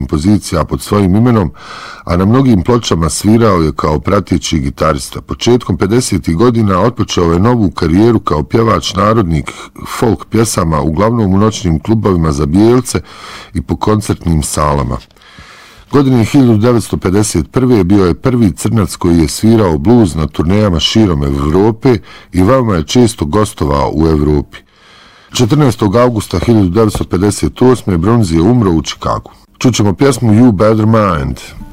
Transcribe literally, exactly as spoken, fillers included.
kompozicija pod svojim imenom, a na mnogim pločama svirao je kao prateći gitarista. Početkom pedesetih godina otpočeo je novu karijeru kao pjevač narodnih folk pjesama, uglavnom u noćnim klubovima za bijelce i po koncertnim salama. Godine hiljadu devetsto pedeset prve bio je prvi crnac koji je svirao bluz na turnejama širom Evrope i veoma je često gostovao u Evropi. četrnaestog augusta hiljadu devetsto pedeset osme Bronzy je umro u Čikagu. Čućemo pjesmu You Better Mind.